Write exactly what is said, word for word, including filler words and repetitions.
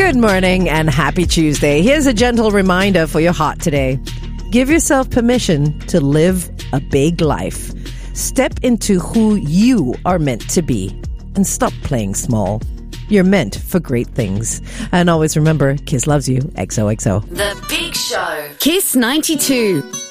Good morning and happy Tuesday. Here's a gentle reminder for your heart today. Give yourself permission to live a big life. Step into who you are meant to be and stop playing small. You're meant for great things. And always remember, Kiss loves you. X O X O. The Big Show. Kiss ninety-two.